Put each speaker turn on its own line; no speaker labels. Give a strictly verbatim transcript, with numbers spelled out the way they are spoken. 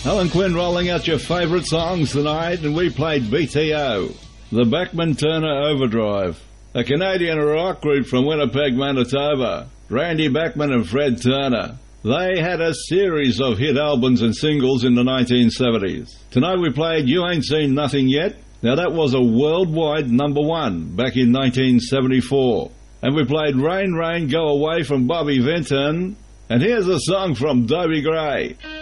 Alan Quinn rolling out your favourite songs tonight, and we played B T O, the Bachman Turner Overdrive, a Canadian rock group from Winnipeg, Manitoba, Randy Bachman and Fred Turner. They had a series of hit albums and singles in the nineteen seventies. Tonight we played You Ain't Seen Nothing Yet. Now that was a worldwide number one back in nineteen seventy-four. And we played Rain, Rain, Go Away from Bobby Vinton. And here's a song from Dobie Gray.